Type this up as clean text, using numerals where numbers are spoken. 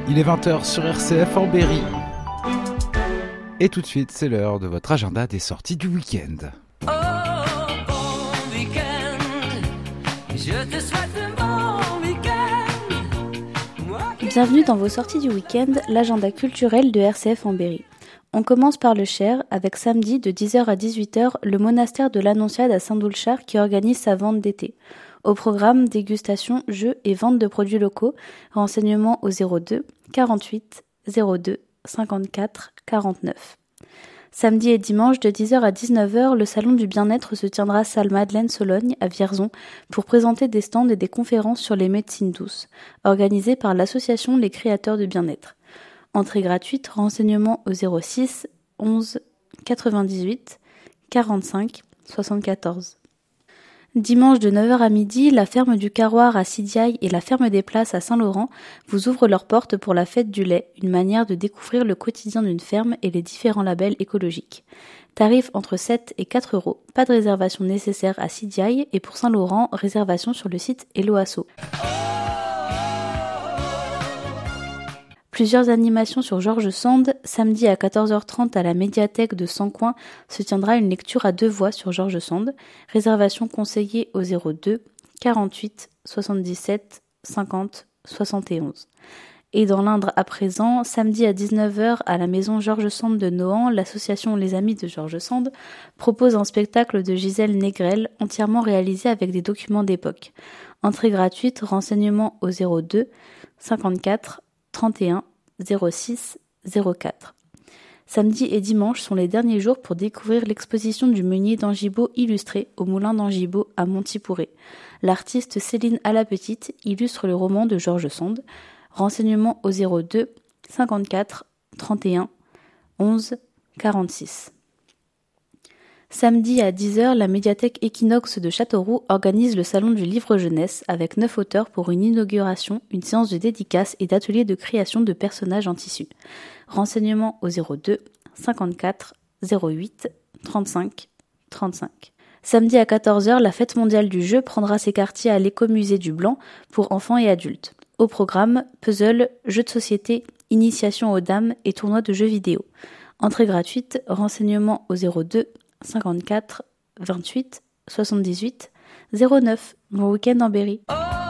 Il est 20h sur RCF en Berry. Et tout de suite, c'est l'heure de votre agenda des sorties du week-end. Oh, bon week-end, je te souhaite un bon week-end. Bienvenue dans vos sorties du week-end, l'agenda culturel de RCF en Berry. On commence par le Cher, avec samedi de 10h à 18h, le monastère de l'Annonciade à Saint-Doulchard qui organise sa vente d'été. Au programme, dégustation, jeux et vente de produits locaux. Renseignements au 02 48 02 54 49. Samedi et dimanche de 10h à 19h, le salon du bien-être se tiendra salle Madeleine-Sologne à Vierzon pour présenter des stands et des conférences sur les médecines douces, organisées par l'association Les Créateurs de Bien-être. Entrée gratuite, renseignements au 06 11 98 45 74. Dimanche de 9h à midi, la ferme du Carroir à Sidiailles et la ferme des Places à Saint-Laurent vous ouvrent leurs portes pour la fête du lait, une manière de découvrir le quotidien d'une ferme et les différents labels écologiques. Tarif entre 7 et 4 €, pas de réservation nécessaire à Sidiailles et pour Saint-Laurent, réservation sur le site Helloasso. Plusieurs animations sur Georges Sand. Samedi à 14h30 à la médiathèque de Sancoins se tiendra une lecture à 2 voix sur Georges Sand. Réservation conseillée au 02 48 77 50 71. Et dans l'Indre à présent, samedi à 19h à la maison Georges Sand de Nohant, l'association Les Amis de Georges Sand propose un spectacle de Gisèle Négrel entièrement réalisé avec des documents d'époque. Entrée gratuite, renseignements au 02 54 31 06 04. Samedi et dimanche sont les derniers jours pour découvrir l'exposition du meunier d'Angibault illustré au Moulin d'Angibault à Montipouré. L'artiste Céline Alapetite illustre le roman de Georges Sand. Renseignements au 02 54 31 11 46. Samedi à 10h, la médiathèque Equinox de Châteauroux organise le salon du livre jeunesse avec 9 auteurs pour une inauguration, une séance de dédicaces et d'ateliers de création de personnages en tissu. Renseignements au 02 54 08 35 35. Samedi à 14h, la fête mondiale du jeu prendra ses quartiers à l'écomusée du Blanc pour enfants et adultes. Au programme, puzzle, jeux de société, initiation aux dames et tournois de jeux vidéo. Entrée gratuite, renseignements au 02 54 28 78 09. Bon week-end en Berry.